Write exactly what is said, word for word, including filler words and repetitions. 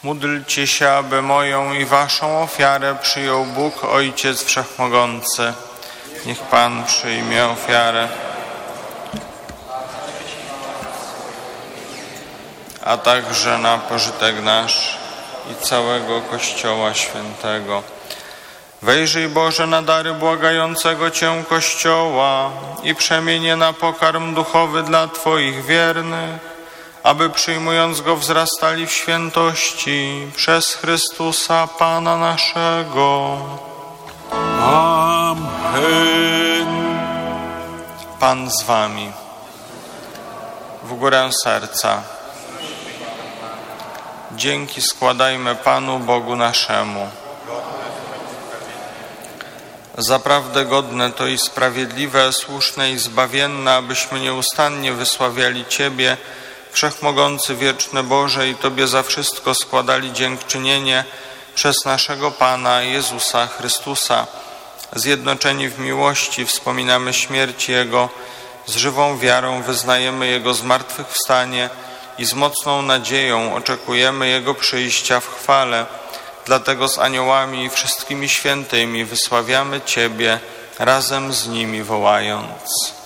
Módlcie się, aby moją i waszą ofiarę przyjął Bóg, Ojciec Wszechmogący. Niech Pan przyjmie ofiarę, a także na pożytek nasz i całego Kościoła Świętego. Wejrzyj, Boże, na dary błagającego Cię Kościoła i przemienię na pokarm duchowy dla Twoich wiernych, aby przyjmując go wzrastali w świętości przez Chrystusa Pana naszego. Amen. Pan z wami. W górę serca. Dzięki składajmy Panu Bogu naszemu. Zaprawdę godne to i sprawiedliwe, słuszne i zbawienne, abyśmy nieustannie wysławiali Ciebie, Wszechmogący, wieczny Boże, i Tobie za wszystko składali dziękczynienie przez naszego Pana Jezusa Chrystusa. Zjednoczeni w miłości wspominamy śmierć Jego, z żywą wiarą wyznajemy Jego zmartwychwstanie i z mocną nadzieją oczekujemy Jego przyjścia w chwale. Dlatego z aniołami i wszystkimi świętymi wysławiamy Ciebie, razem z nimi wołając: